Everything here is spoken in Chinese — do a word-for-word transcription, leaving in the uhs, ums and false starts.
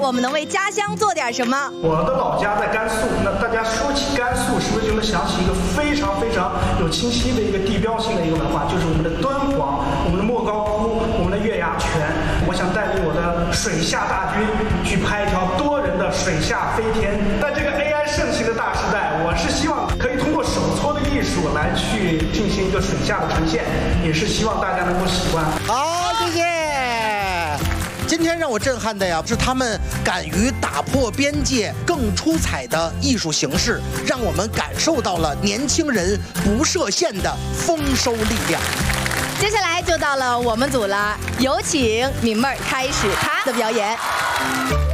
我们能为家乡做点什么。 我的老家在甘肃，那大家说起甘肃，是不是就能想起一个非常非常有清晰的一个地标性的一个文化，就是我们的敦煌、我们的莫高窟、我们的月牙泉。我想带领我的水下大军去拍一条多人的水下飞天。在这个 A I 盛行的大时代，我是希望可以通过手搓的艺术来去进行一个水下的呈现，也是希望大家能够喜欢。 好，谢谢。今天让我震撼的呀，是他们敢于打破边界、更出彩的艺术形式，让我们感受到了年轻人不设限的丰收力量。 接下来就到了我们组了，有请敏妹儿开始她的表演。